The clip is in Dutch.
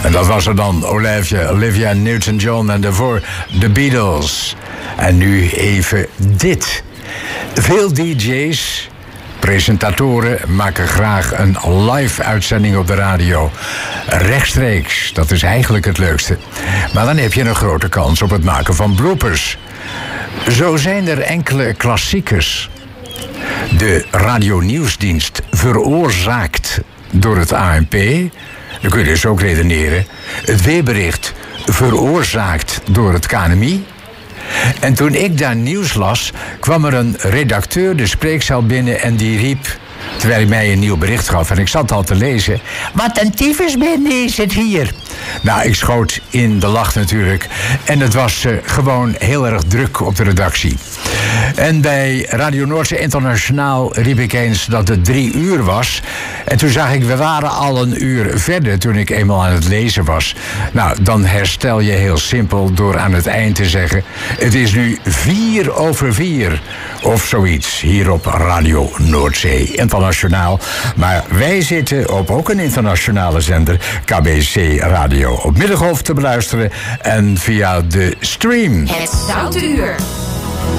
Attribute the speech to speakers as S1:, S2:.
S1: En dat was er dan Olivia Newton-John en daarvoor The Beatles. En nu even dit. Veel DJ's, presentatoren maken graag een live uitzending op de radio. Rechtstreeks, dat is eigenlijk het leukste. Maar dan heb je een grote kans op het maken van bloopers. Zo zijn er enkele klassiekers. De radionieuwsdienst veroorzaakt door het ANP. Dan kun je dus ook redeneren. Het weerbericht veroorzaakt door het KNMI. En toen ik daar nieuws las, kwam er een redacteur de spreekzaal binnen en die riep, terwijl hij mij een nieuw bericht gaf en ik zat al te lezen, wat een tyfusbende is het hier. Nou, ik schoot in de lach natuurlijk. En het was gewoon heel erg druk op de redactie. En bij Radio Noordzee Internationaal riep ik eens dat het 3 uur was. En toen zag ik, we waren al een uur verder toen ik eenmaal aan het lezen was. Nou, dan herstel je heel simpel door aan het eind te zeggen, het is nu 4:04 of zoiets hier op Radio Noordzee Internationaal. Maar wij zitten op ook een internationale zender, KBC Radio, op Middengolf te beluisteren en via de stream.
S2: Het Zoute Uur.